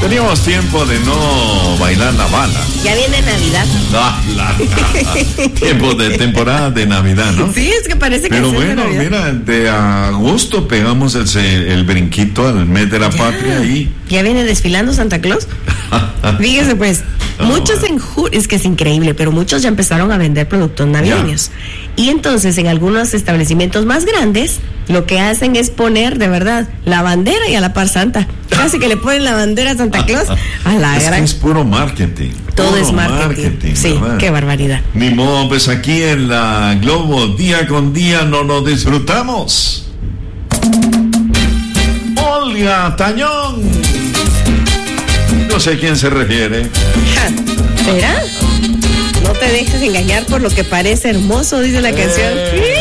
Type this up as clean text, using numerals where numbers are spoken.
Teníamos tiempo de no bailar la bala. Ya viene Navidad. Tiempo de temporada de Navidad, ¿no? Sí, es que parece que pero es bueno, de mira, de agosto pegamos el brinquito al mes de la patria y... ¿Ya viene desfilando Santa Claus? Fíjese pues, muchos es que es increíble, pero muchos ya empezaron a vender productos navideños. Y entonces en algunos establecimientos más grandes, lo que hacen es poner de verdad la bandera y a la par Santa. Casi que le ponen la bandera a Santa Claus a la gran... Es puro marketing. Todo puro es marketing. Sí, ¿verdad? Qué barbaridad. Ni modo, pues aquí en la Globo, día con día no nos disfrutamos. Olga Tañón. No sé a quién se refiere. ¿Será? No te dejes engañar por lo que parece hermoso, dice la canción.